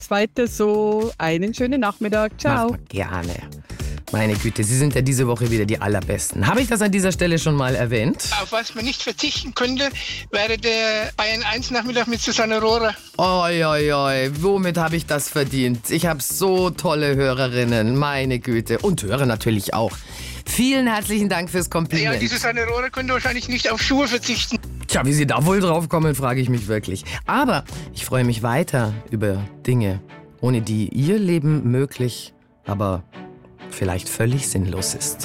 Weiter so. Einen schönen Nachmittag. Ciao. Macht man gerne. Meine Güte, Sie sind ja diese Woche wieder die Allerbesten. Habe ich das an dieser Stelle schon mal erwähnt? Auf was man nicht verzichten könnte, wäre der Bayern 1 Nachmittag mit Susanne Rohrer. Oi, oi, oi, womit habe ich das verdient? Ich habe so tolle Hörerinnen, meine Güte. Und Hörer natürlich auch. Vielen herzlichen Dank fürs Kompliment. Ja, die Susanne Rohrer könnte wahrscheinlich nicht auf Schuhe verzichten. Tja, wie Sie da wohl drauf kommen, frage ich mich wirklich. Aber ich freue mich weiter über Dinge, ohne die Ihr Leben möglich, aber vielleicht völlig sinnlos ist.